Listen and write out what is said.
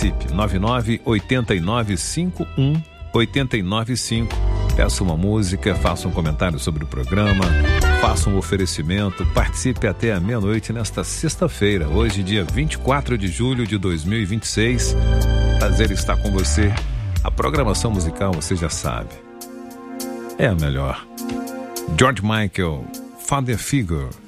Participe, 998951-895. Peça uma música, faça um comentário sobre o programa, faça um oferecimento, participe até a meia-noite nesta sexta-feira, hoje dia 24 de julho de 2026. Prazer estar com você. A programação musical, você já sabe, é a melhor. George Michael, Father Figure.